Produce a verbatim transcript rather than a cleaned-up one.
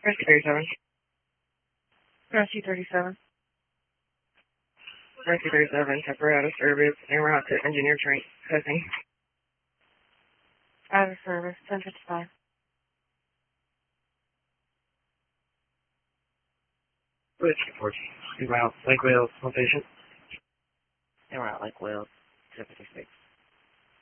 Rescue thirty-seven. Rescue thirty-seven. Rescue thirty-seven, temporary out of service, en route to engineer train. Testing. Out of service, ten fifty-five. Rescue fourteen. En route, Lake Wales, location. En route, Lake Wales, ten fifty-six.